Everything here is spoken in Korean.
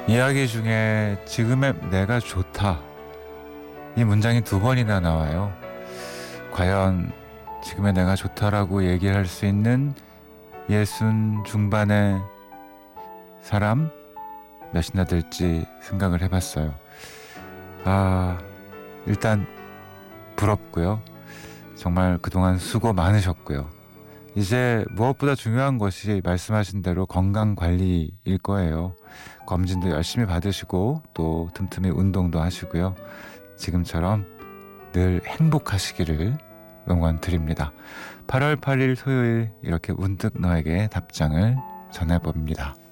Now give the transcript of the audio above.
이야기 중에 지금의 내가 좋다, 이 문장이 두 번이나 나와요. 과연 지금의 내가 좋다라고 얘기를 할 수 있는 60 중반의 사람 몇이나 될지 생각을 해봤어요. 일단 부럽고요. 정말 그동안 수고 많으셨고요. 이제 무엇보다 중요한 것이 말씀하신 대로 건강관리일 거예요. 검진도 열심히 받으시고 또 틈틈이 운동도 하시고요. 지금처럼 늘 행복하시기를 응원드립니다. 8월 8일 토요일, 이렇게 문득 너에게 답장을 전해봅니다.